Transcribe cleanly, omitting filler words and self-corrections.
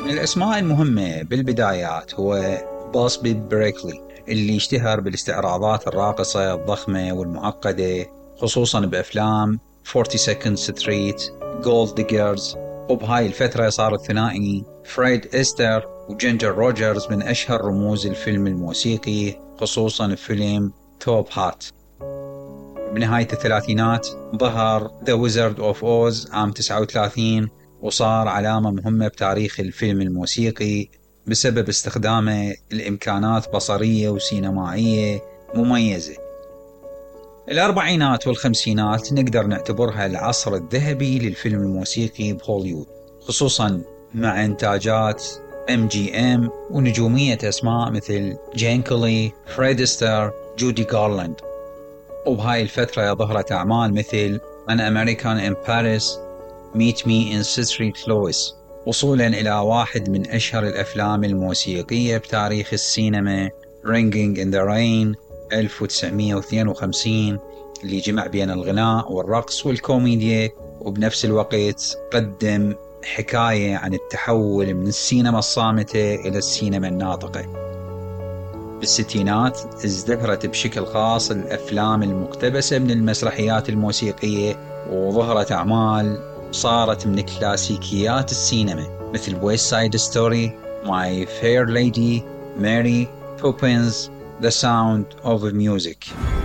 من الأسماء المهمة بالبدايات هو باسبي بريكلي، اللي اشتهر بالاستعراضات الراقصة الضخمة والمعقدة، خصوصا بأفلام 42nd Street، Gold Diggers. وبهاي الفترة صار الثنائي فريد إستر وجينجر روجرز من أشهر رموز الفيلم الموسيقي، خصوصا في فيلم توب هات. بنهاية الثلاثينات ظهر The Wizard of Oz عام 39، وصار علامة مهمة بتاريخ الفيلم الموسيقي بسبب استخدامه لإمكانات بصرية وسينمائية مميزة. الأربعينات والخمسينات نقدر نعتبرها العصر الذهبي للفيلم الموسيقي بهوليوود، خصوصا مع إنتاجات MGM ونجومية أسماء مثل جين كولي، فريد أستر، جودي غارلاند. وبهاي الفترة ظهرت أعمال مثل An American in Paris، Meet Me in Street Louis، وصولا إلى واحد من أشهر الأفلام الموسيقية بتاريخ السينما Ringing in the Rain 1952، اللي جمع بين الغناء والرقص والكوميديا، وبنفس الوقت قدم حكاية عن التحول من السينما الصامتة إلى السينما الناطقة. بالستينات ازدهرت بشكل خاص الأفلام المقتبسة من المسرحيات الموسيقية، وظهرت أعمال صارت من كلاسيكيات السينما مثل ويست سايد ستوري، My Fair Lady، ماري، بوبينز، The Sound of Music.